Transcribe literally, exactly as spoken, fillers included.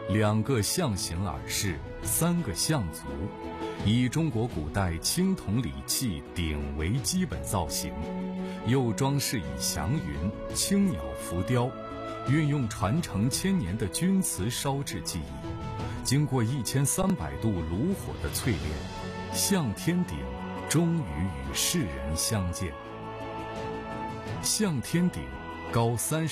两个象形耳饰，三个象足，以中国古代青铜礼器鼎为基本造型，又装饰以祥云、青鸟浮雕，运用传承千年的钧瓷烧制技艺，经过一千三百度炉火的淬炼，象天鼎终于与世人相见。象天鼎高三十